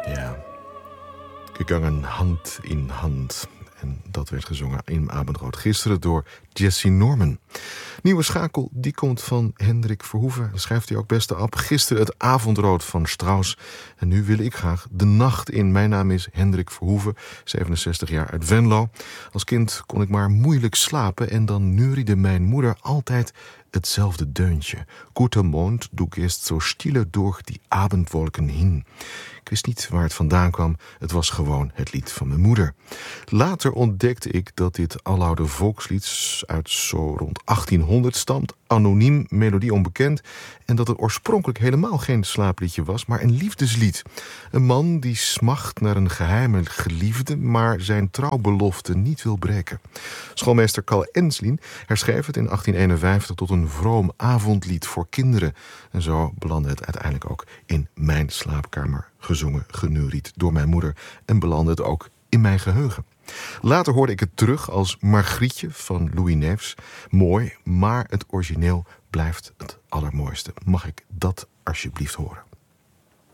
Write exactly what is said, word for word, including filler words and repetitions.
Ja, gegangen hand in hand. En dat werd gezongen in Abendrood gisteren door Jesse Norman. Nieuwe schakel, die komt van Hendrik Verhoeven. Dat schrijft hij ook beste op. Gisteren het Avondrood van Strauss. En nu wil ik graag de nacht in. Mijn naam is Hendrik Verhoeven, zevenenzestig jaar uit Venlo. Als kind kon ik maar moeilijk slapen en dan neuriede mijn moeder altijd hetzelfde deuntje. Gute Mond, du gehst so stille durch die Abendwolken hin. Ik wist niet waar het vandaan kwam. Het was gewoon het lied van mijn moeder. Later ontdekte ik dat dit aloude volkslied uit zo rond achttienhonderd stamt. Anoniem, melodie onbekend. En dat het oorspronkelijk helemaal geen slaapliedje was, maar een liefdeslied. Een man die smacht naar een geheime geliefde, maar zijn trouwbelofte niet wil breken. Schoolmeester Carl Enslin herschreef het in achttien eenenvijftig tot een vroom avondlied voor kinderen. En zo belandde het uiteindelijk ook in mijn slaapkamer, gezongen, geneuried door mijn moeder, en belandde het ook in mijn geheugen. Later hoorde ik het terug als Margrietje van Louis Neefs. Mooi, maar het origineel blijft het allermooiste. Mag ik dat alsjeblieft horen?